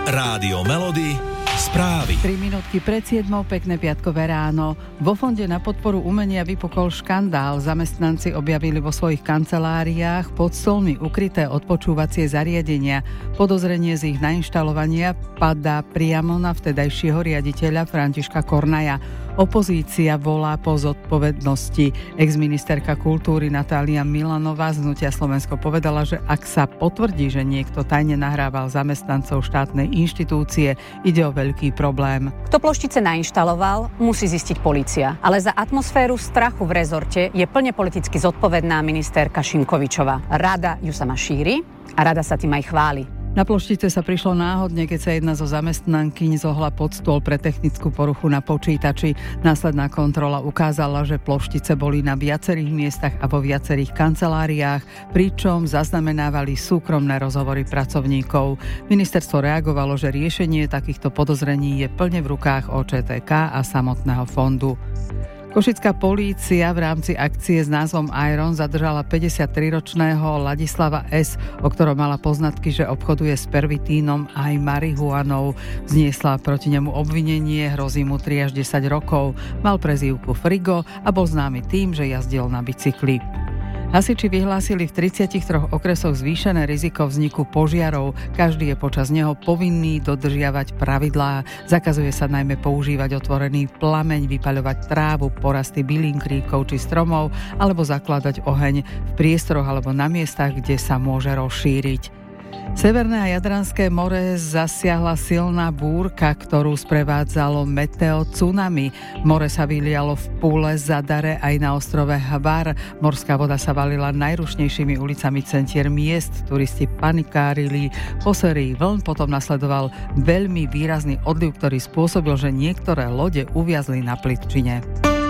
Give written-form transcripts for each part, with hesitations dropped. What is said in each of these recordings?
Rádio Melody, správy. 3 minútky pred 7, pekné piatkové ráno. Vo Fonde na podporu umenia vypukol škandál. Zamestnanci objavili vo svojich kanceláriách pod stolmi ukryté odpočúvacie zariadenia. Podozrenie z ich nainštalovania padá priamo na vtedajšieho riaditeľa Františka Kornaja. Opozícia volá po zodpovednosti. Exministerka kultúry Natália Milanová z Hnutia Slovensko povedala, že ak sa potvrdí, že niekto tajne nahrával zamestnancov štátnej inštitúcie, ide o veľký problém. Kto ploštice nainštaloval, musí zistiť polícia. Ale za atmosféru strachu v rezorte je plne politicky zodpovedná ministerka Šimkovičová. Rada ju sama šíri a rada sa tým aj chváli. Na ploštice sa prišlo náhodne, keď sa jedna zo zamestnankyň zohla pod stôl pre technickú poruchu na počítači. Následná kontrola ukázala, že ploštice boli na viacerých miestach a vo viacerých kanceláriách, pričom zaznamenávali súkromné rozhovory pracovníkov. Ministerstvo reagovalo, že riešenie takýchto podozrení je plne v rukách OČTK a samotného fondu. Košická polícia v rámci akcie s názvom Iron zadržala 53-ročného Ladislava S., o ktorom mala poznatky, že obchoduje s pervitínom aj marihuanou. Zniesla proti nemu obvinenie, hrozí mu 3 až 10 rokov. Mal prezývku Frigo a bol známy tým, že jazdil na bicykli. Hasiči vyhlásili v 33 okresoch zvýšené riziko vzniku požiarov. Každý je počas neho povinný dodržiavať pravidlá. Zakazuje sa najmä používať otvorený plameň, vypaľovať trávu, porasty bylín, kríkov či stromov alebo zakladať oheň v priestoroch alebo na miestach, kde sa môže rozšíriť. Severné a Jadranské more zasiahla silná búrka, ktorú sprevádzalo meteo tsunami. More sa vylialo v Púle, Zadare aj na ostrove Hvar. Morská voda sa valila najrušnejšími ulicami centier miest. Turisti panikárili. Po sérii vln potom nasledoval veľmi výrazný odliv, ktorý spôsobil, že niektoré lode uviazli na plytčine.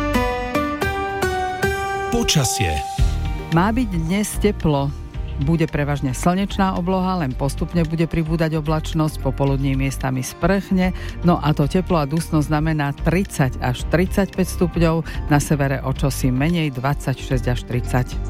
Počasie. Má byť dnes teplo. Bude prevažne slnečná obloha, len postupne bude pribúdať oblačnosť, popoludní miestami sprchne, no a to teplo a dusno znamená 30 až 35 stupňov, na severe o čosi menej 26 až 30.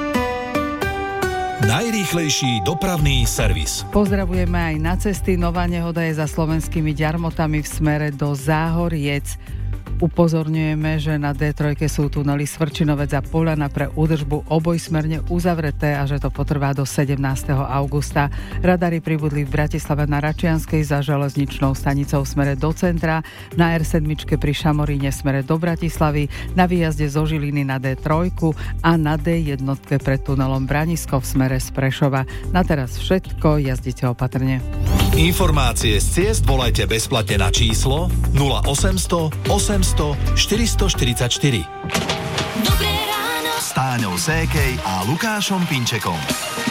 Najrýchlejší dopravný servis. Pozdravujeme aj na cesty. Nová nehoda je za slovenskými ďarmotami v smere do Záhoriec. Upozorňujeme, že na D3 sú tunely Svrčinovec a Poľana pre údržbu obojsmerne uzavreté a že to potrvá do 17. augusta. Radary pribudli v Bratislave na Račianskej za železničnou stanicou v smere do centra, na R7 pri Šamoríne v smere do Bratislavy, na výjazde zo Žiliny na D3 a na D1 pred tunelom Branisko v smere z Prešova. Na teraz všetko, jazdite opatrne. Informácie z ciest volajte bezplatne na číslo 0800 800 444. Dobré ráno S Táňou Sékej a Lukášom Pinčekom.